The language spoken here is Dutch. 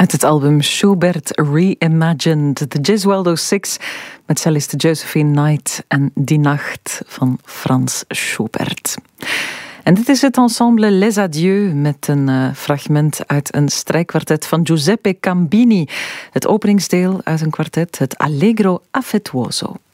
Uit het album Schubert Reimagined, de Gesualdo Six met celliste Josephine Knight en Die Nacht van Frans Schubert. En dit is het ensemble Les Adieux met een fragment uit een strijkkwartet van Giuseppe Cambini. Het openingsdeel uit een kwartet, het Allegro Affettuoso.